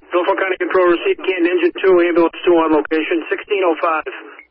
Norfolk County Control, receipt Canton Engine 2, Ambulance 2 on location, 1605.